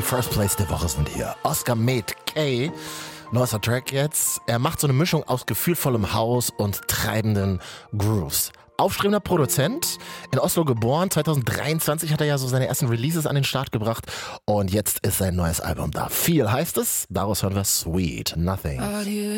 First Place der Woche sind hier. Oscar Med K. Neuester Track jetzt. Er macht so eine Mischung aus gefühlvollem House und treibenden Grooves. Aufstrebender Produzent, in Oslo geboren, 2023 hat er ja so seine ersten Releases an den Start gebracht und jetzt ist sein neues Album da. Viel heißt es, daraus hören wir Sweet Nothing.